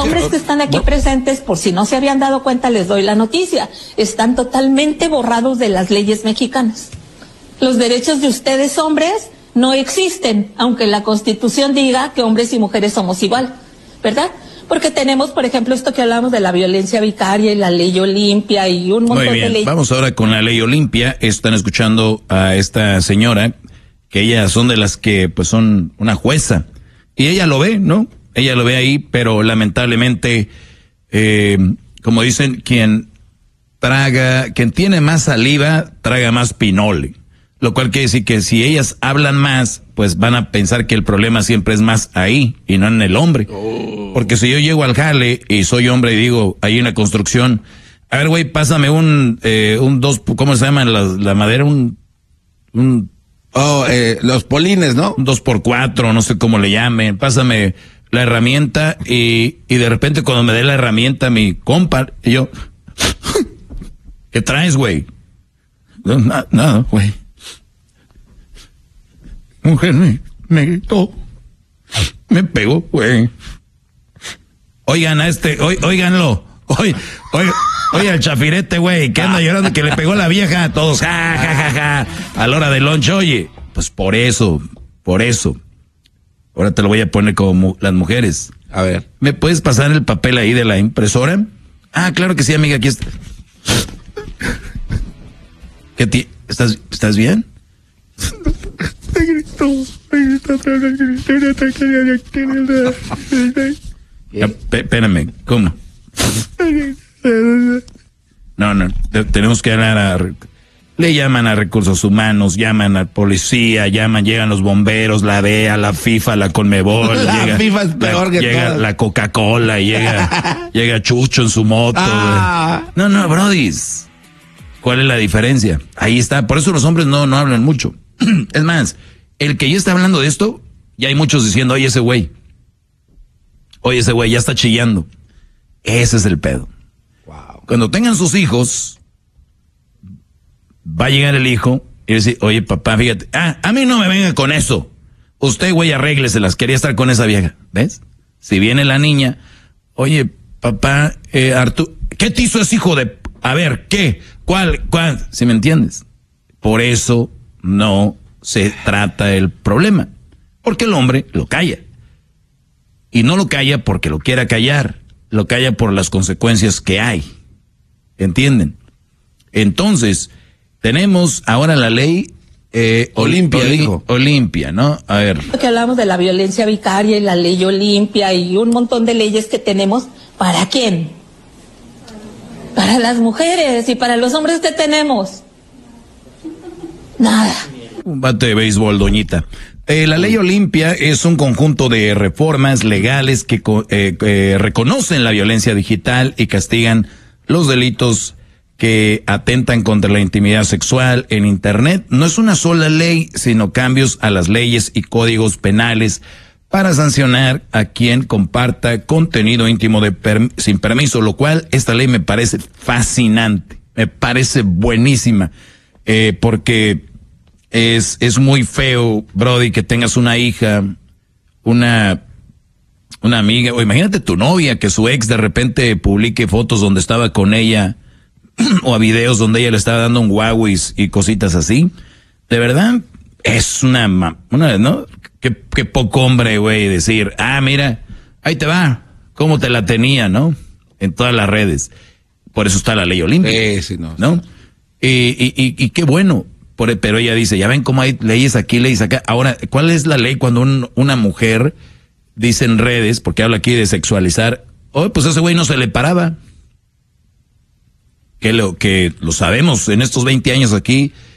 hombres que están aquí presentes, por si no se habían dado cuenta, les doy la noticia, están totalmente borrados de las leyes mexicanas. Los derechos de ustedes, hombres, no existen, aunque la Constitución diga que hombres y mujeres somos igual, ¿verdad? Porque tenemos, por ejemplo, esto que hablamos de la violencia vicaria y la ley Olimpia y un montón de leyes. Vamos ahora con la ley Olimpia. Están escuchando a esta señora, que ellas son de las que pues son una jueza. Y ella lo ve, ¿no? Ella lo ve ahí, pero lamentablemente, como dicen, quien tiene más saliva, traga más pinole. Lo cual quiere decir que si ellas hablan más, pues van a pensar que el problema siempre es más ahí y no en el hombre. Porque si yo llego al jale y soy hombre y digo, ahí en la construcción, a ver, güey, pásame un dos, ¿cómo se llama la madera? Los polines, ¿no? Un 2x4, no sé cómo le llamen. Pásame la herramienta y de repente cuando me dé la herramienta mi compa, y yo, ¿qué traes, güey? No, nada, güey. Mujer me gritó, me pegó, güey. Oigan óiganlo, oiga el chafirete, güey, que anda llorando que le pegó la vieja a todos, ja, a la hora del lunch. Oye, pues por eso, ahora te lo voy a poner como las mujeres. A ver. ¿Me puedes pasar el papel ahí de la impresora? Ah, claro que sí, amiga, aquí está. ¿Estás bien? Espérame, ¿cómo? No, tenemos que hablar le llaman a recursos humanos, llaman a policía, llegan los bomberos, la DEA, la FIFA, la Conmebol, FIFA es peor que llega todas. la Coca-Cola, llega Chucho en su moto. No, brodis. ¿Cuál es la diferencia? Ahí está, por eso los hombres no hablan mucho. Es más, el que ya está hablando de esto, ya hay muchos diciendo, oye ese güey ya está chillando. Ese es el pedo. Wow. Cuando tengan sus hijos, va a llegar el hijo y decir, oye papá, fíjate, a mí no me venga con eso. Usted, güey, arrégleselas, quería estar con esa vieja. ¿Ves? Si viene la niña, oye papá, Arturo, ¿qué te hizo ese hijo de... A ver, ¿qué? ¿Cuál? ¿Sí me entiendes? Por eso no se trata el problema. Porque el hombre lo calla. Y no lo calla porque lo quiera callar. Lo calla por las consecuencias que hay. ¿Entienden? Entonces, tenemos ahora la ley Olimpia, ¿no? A ver. Que hablamos de la violencia vicaria y la ley Olimpia y un montón de leyes que tenemos. ¿Para quién? Para las mujeres y para los hombres que tenemos. Nada. Un bate de béisbol, doñita. La ley Olimpia es un conjunto de reformas legales que reconocen la violencia digital y castigan los delitos que atentan contra la intimidad sexual en Internet. No es una sola ley, sino cambios a las leyes y códigos penales para sancionar a quien comparta contenido íntimo sin permiso, lo cual esta ley me parece fascinante, me parece buenísima, porque es muy feo, Brody, que tengas una hija, una amiga, o imagínate tu novia, que su ex de repente publique fotos donde estaba con ella, o a videos donde ella le estaba dando un Huawei y cositas así. De verdad, es una ¿no? Qué poco hombre, güey, decir, mira, ahí te va, cómo te la tenía, ¿no? En todas las redes. Por eso está la ley Olimpia, sí, ¿no? Y qué bueno, pero ella dice, ya ven cómo hay leyes aquí, leyes acá. Ahora, ¿cuál es la ley cuando una mujer dice en redes, porque habla aquí de sexualizar, pues ese güey no se le paraba? Que lo sabemos en estos 20 años aquí,